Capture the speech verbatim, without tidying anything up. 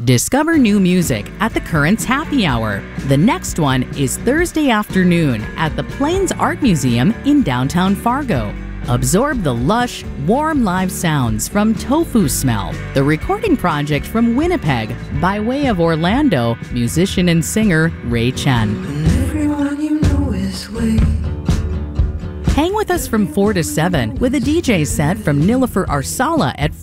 Discover new music at the Currents Happy Hour. The next one is Thursday afternoon at the Plains Art Museum in downtown Fargo. Absorb the lush, warm live sounds from Tofu Smell, the recording project from Winnipeg by way of Orlando, musician and singer Ray Chen. And everyone you know is late. Hang with us from four to seven with a D J set from Nilofer Arsala at